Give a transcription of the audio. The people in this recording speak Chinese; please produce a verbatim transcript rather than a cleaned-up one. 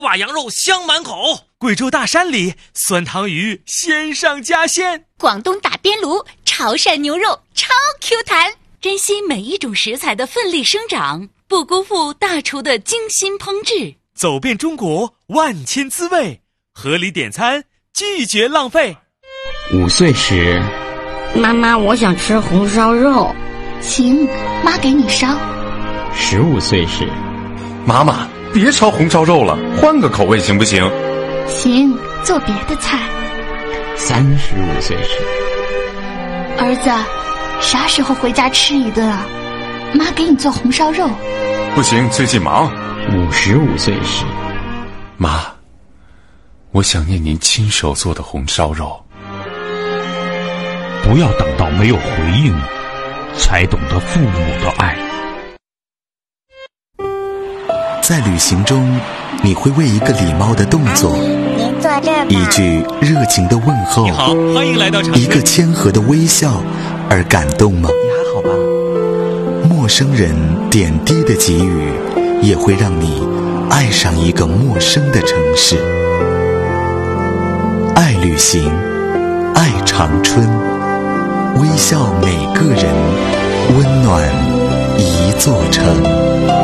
挂羊肉香满口， 贵州大山里酸汤鱼鲜上加鲜， 广东打边炉潮汕牛肉超 Q 弹。珍惜每一种食材的奋力生长，不辜负大厨的精心烹制。 走遍中国万千滋味，合理点餐，拒绝浪费。 五岁时， 妈妈，我想吃红烧肉。 行，妈给你烧。 十五岁时， 妈妈别烧红烧肉了，换个口味行不行？ 行，做别的菜。 三十五岁时， 儿子，啥时候回家吃一顿啊？妈给你做红烧肉。 不行，最近忙。 五十五岁时， 妈，我想念您亲手做的红烧肉。 不要等到没有回应，才懂得父母的爱。 在旅行中，你会为一个礼貌的动作，一句热情的问候， 你好，欢迎来到长春， 一个谦和的微笑而感动吗？ 你还好吧？ 陌生人点滴的给予，也会让你爱上一个陌生的城市。爱旅行，爱长春，微笑每个人，温暖一座城。